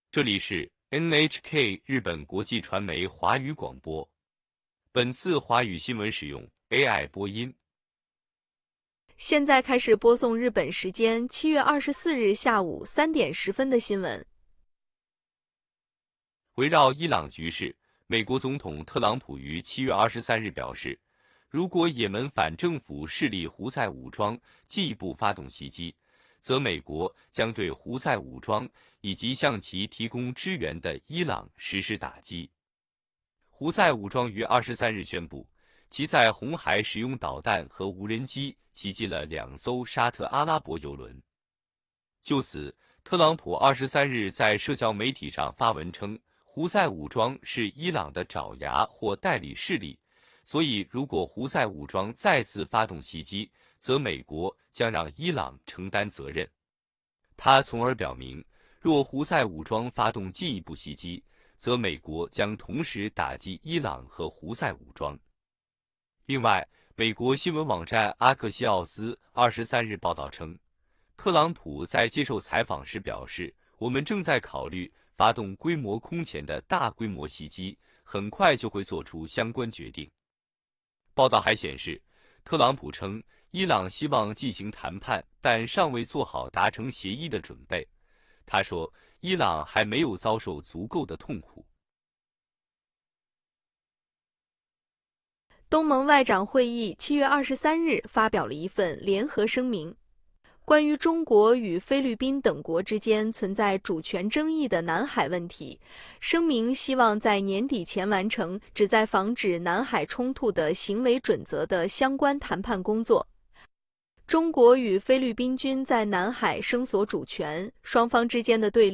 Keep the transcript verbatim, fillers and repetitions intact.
这里是 N H K 日本国际传媒华语广播。本次华语新闻使用 A I 播音。 现在开始播送日本时间七月二十四日下午三点十分的新闻。 围绕伊朗局势，美国总统特朗普于七月二十三日表示，如果也门反政府势力胡塞武装进一步发动袭击，则美国将对胡塞武装以及向其提供支援的伊朗实施打击。胡塞武装于二十三日宣布，其在红海使用导弹和无人机袭击了两艘沙特阿拉伯油轮。就此，特朗普二十三日在社交媒体上发文称，胡塞武装是伊朗的爪牙或代理势力，所以如果胡塞武装再次发动袭击，则美国将让伊朗承担责任。他从而表明，若胡塞武装发动进一步袭击，则美国将同时打击伊朗和胡塞武装。另外，美国新闻网站阿克西奥斯二十三日报道称，特朗普在接受采访时表示，我们正在考虑发动规模空前的大规模袭击，很快就会做出相关决定。报道还显示，特朗普称，伊朗希望进行谈判，但尚未做好达成协议的准备。他说，伊朗还没有遭受足够的痛苦。 东盟外长会议七月二十三日发表了一份联合声明，关于中国与菲律宾等国之间存在主权争议的南海问题，声明希望在年底前完成旨在防止南海冲突的行为准则的相关谈判工作。中国与菲律宾均在南海声索主权，双方之间的对立